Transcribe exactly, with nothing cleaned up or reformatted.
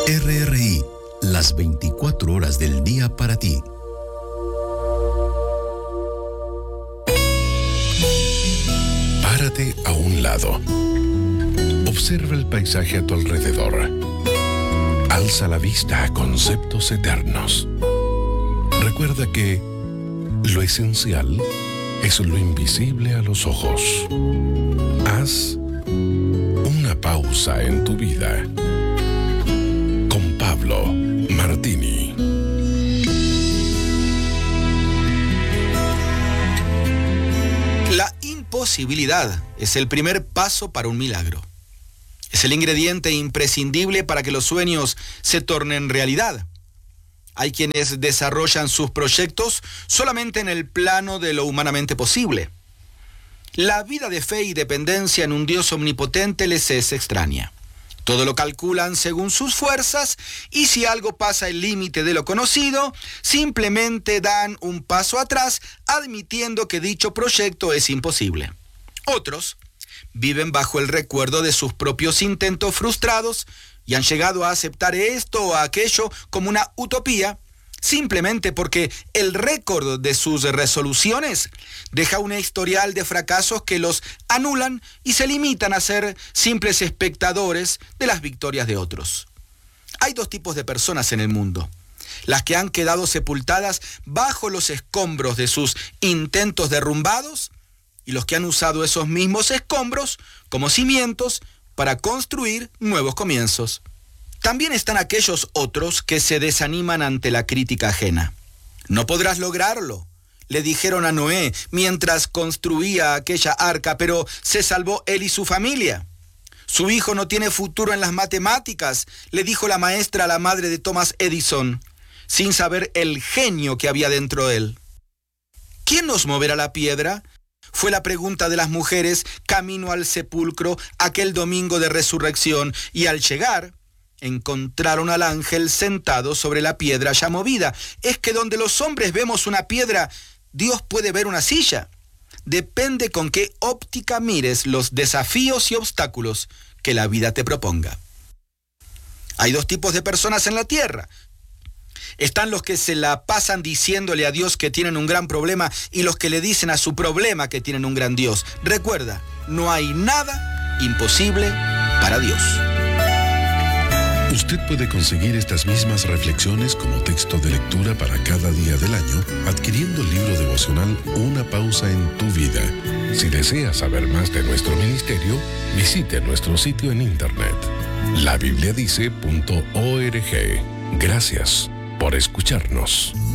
R R I, las veinticuatro horas del día para ti. Párate a un lado. Observa el paisaje a tu alrededor. Alza la vista a conceptos eternos. Recuerda que lo esencial es lo invisible a los ojos. Haz una pausa en tu vida. Con Pablo Martini. La imposibilidad es el primer paso para un milagro. Es el ingrediente imprescindible para que los sueños se tornen realidad. Hay quienes desarrollan sus proyectos solamente en el plano de lo humanamente posible. La vida de fe y dependencia en un Dios omnipotente les es extraña. Todo lo calculan según sus fuerzas y si algo pasa el límite de lo conocido, simplemente dan un paso atrás admitiendo que dicho proyecto es imposible. Otros viven bajo el recuerdo de sus propios intentos frustrados y han llegado a aceptar esto o aquello como una utopía, simplemente porque el récord de sus resoluciones deja un historial de fracasos que los anulan y se limitan a ser simples espectadores de las victorias de otros. Hay dos tipos de personas en el mundo: las que han quedado sepultadas bajo los escombros de sus intentos derrumbados y los que han usado esos mismos escombros como cimientos para construir nuevos comienzos. También están aquellos otros que se desaniman ante la crítica ajena. No podrás lograrlo, le dijeron a Noé mientras construía aquella arca, pero se salvó él y su familia. Su hijo no tiene futuro en las matemáticas, le dijo la maestra a la madre de Thomas Edison, sin saber el genio que había dentro de él. ¿Quién nos moverá la piedra?, fue la pregunta de las mujeres camino al sepulcro aquel domingo de resurrección, y al llegar encontraron al ángel sentado sobre la piedra ya movida. Es que donde los hombres vemos una piedra, Dios puede ver una silla. Depende con qué óptica mires los desafíos y obstáculos que la vida te proponga. Hay dos tipos de personas en la tierra. Están los que se la pasan diciéndole a Dios que tienen un gran problema y los que le dicen a su problema que tienen un gran Dios. Recuerda, no hay nada imposible para Dios. Usted puede conseguir estas mismas reflexiones como texto de lectura para cada día del año adquiriendo el libro devocional Una pausa en tu vida. Si desea saber más de nuestro ministerio, visite nuestro sitio en internet la biblia dice punto org. Gracias por escucharnos.